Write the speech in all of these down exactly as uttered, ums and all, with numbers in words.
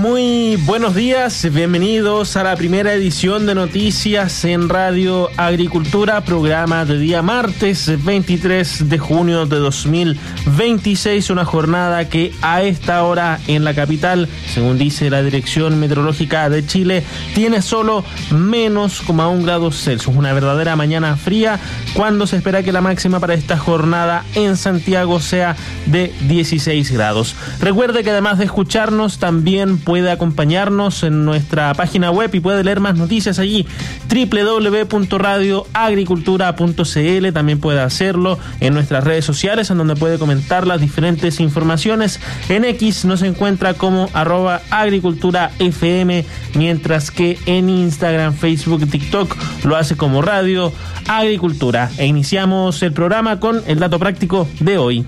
Muy buenos días, bienvenidos a la primera edición de Noticias en Radio Agricultura, programa de día martes veintitrés de junio de dos mil veintiséis, una jornada que a esta hora en la capital, según dice la Dirección Meteorológica de Chile, tiene solo menos coma un grados Celsius, una verdadera mañana fría, cuando se espera que la máxima para esta jornada en Santiago sea de dieciséis grados. Recuerde que además de escucharnos, también puede acompañarnos en nuestra página web y puede leer más noticias allí, doble u doble u doble u punto radio agricultura punto c l. También puede hacerlo en nuestras redes sociales, en donde puede comentar las diferentes informaciones. En X nos encuentra como arroba agricultura fm, mientras que en Instagram, Facebook y TikTok lo hace como Radio Agricultura. E iniciamos el programa con el dato práctico de hoy.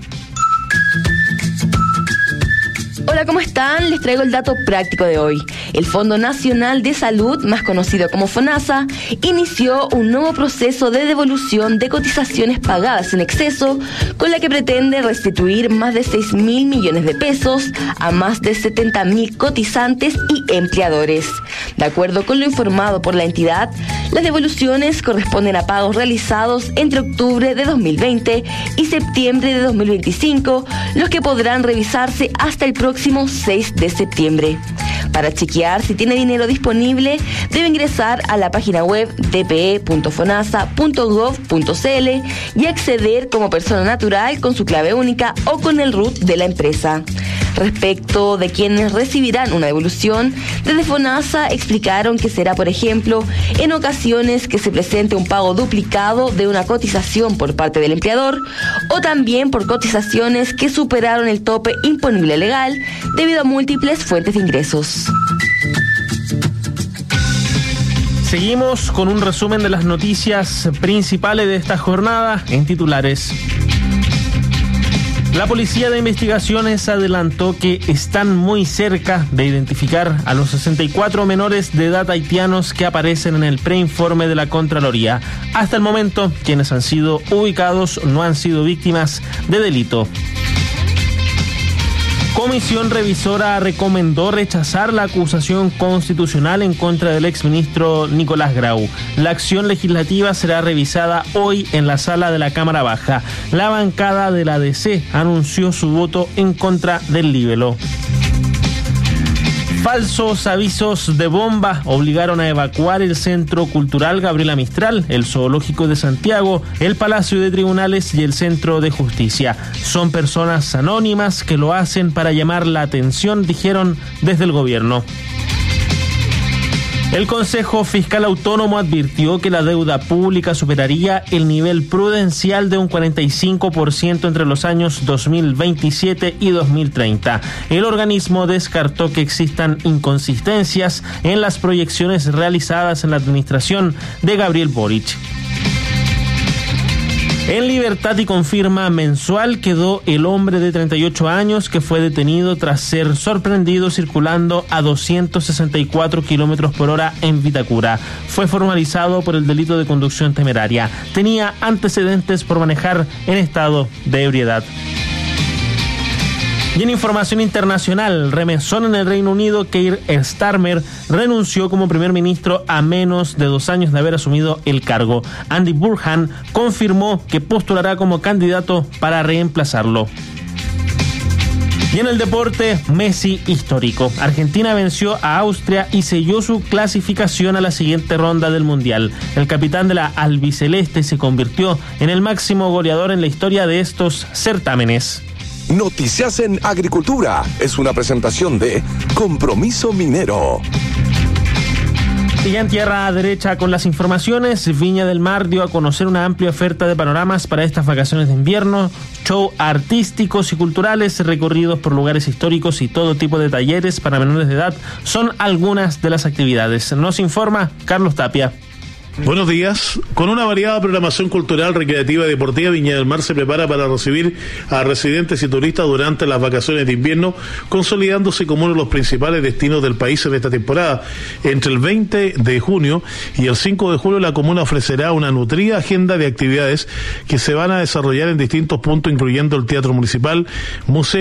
Hola, ¿cómo están? Les traigo el dato práctico de hoy. El Fondo Nacional de Salud, más conocido como FONASA, inició un nuevo proceso de devolución de cotizaciones pagadas en exceso, con la que pretende restituir más de seis mil millones de pesos a más de setenta mil cotizantes y empleadores. De acuerdo con lo informado por la entidad, las devoluciones corresponden a pagos realizados entre octubre de dos mil veinte y septiembre de dos mil veinticinco, los que podrán revisarse hasta el próximo seis de septiembre. Para chequear si tiene dinero disponible, debe ingresar a la página web d p e punto fonasa punto gov punto c l y acceder como persona natural con su clave única o con el R U T de la empresa. Respecto de quienes recibirán una devolución, desde FONASA explicaron que será, por ejemplo, en ocasiones que se presente un pago duplicado de una cotización por parte del empleador, o también por cotizaciones que superaron el tope imponible legal debido a múltiples fuentes de ingresos. Seguimos con un resumen de las noticias principales de esta jornada en titulares. La Policía de Investigaciones adelantó que están muy cerca de identificar a los sesenta y cuatro menores de edad haitianos que aparecen en el preinforme de la Contraloría. Hasta el momento, quienes han sido ubicados no han sido víctimas de delito. Comisión revisora recomendó rechazar la acusación constitucional en contra del exministro Nicolás Grau. La acción legislativa será revisada hoy en la sala de la Cámara Baja. La bancada de la D C anunció su voto en contra del libelo. Falsos avisos de bomba obligaron a evacuar el Centro Cultural Gabriela Mistral, el Zoológico de Santiago, el Palacio de Tribunales y el Centro de Justicia. Son personas anónimas que lo hacen para llamar la atención, dijeron desde el gobierno. El Consejo Fiscal Autónomo advirtió que la deuda pública superaría el nivel prudencial de un cuarenta y cinco por ciento entre los años dos mil veintisiete y dos mil treinta. El organismo descartó que existan inconsistencias en las proyecciones realizadas en la administración de Gabriel Boric. En libertad y con firma mensual quedó el hombre de treinta y ocho años que fue detenido tras ser sorprendido circulando a doscientos sesenta y cuatro kilómetros por hora en Vitacura. Fue formalizado por el delito de conducción temeraria. Tenía antecedentes por manejar en estado de ebriedad. Y en información internacional, remesón en el Reino Unido, Keir Starmer renunció como primer ministro a menos de dos años de haber asumido el cargo. Andy Burnham confirmó que postulará como candidato para reemplazarlo. Y en el deporte, Messi histórico. Argentina venció a Austria y selló su clasificación a la siguiente ronda del Mundial. El capitán de la albiceleste se convirtió en el máximo goleador en la historia de estos certámenes. Noticias en Agricultura es una presentación de Compromiso Minero. Y ya en tierra derecha con las informaciones, Viña del Mar dio a conocer una amplia oferta de panoramas para estas vacaciones de invierno, show artísticos y culturales, recorridos por lugares históricos y todo tipo de talleres para menores de edad son algunas de las actividades. Nos informa Carlos Tapia. Buenos días. Con una variada programación cultural, recreativa y deportiva, Viña del Mar se prepara para recibir a residentes y turistas durante las vacaciones de invierno, consolidándose como uno de los principales destinos del país en esta temporada. Entre el veinte de junio y el cinco de julio, la comuna ofrecerá una nutrida agenda de actividades que se van a desarrollar en distintos puntos, incluyendo el Teatro Municipal, Museo